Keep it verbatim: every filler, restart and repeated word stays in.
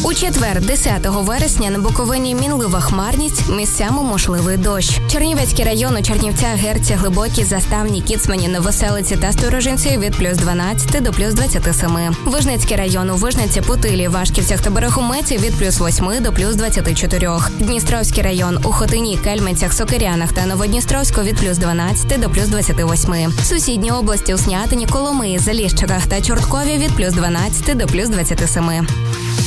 У четвер, десятого вересня, на Буковині мінлива хмарність, місцями можливий дощ. Чернівецький район у Чернівцях, Герці, Глибокій, Заставні, Кіцмані, Новоселиці та Сторожинці від плюс дванадцяти до плюс двадцяти семи. Вижницький район у Вижниці, Путилі, Вашківцях та Берегометі від плюс восьми до плюс двадцяти чотирьох. Дністровський район у Хотині, Кельменцях, Сокирянах та Новодністровську від плюс дванадцяти до плюс двадцяти восьми. Сусідні області у Снятині, Коломиї, Заліщиках та Чорткові від плюс дванадцяти до плюс двадцяти семи.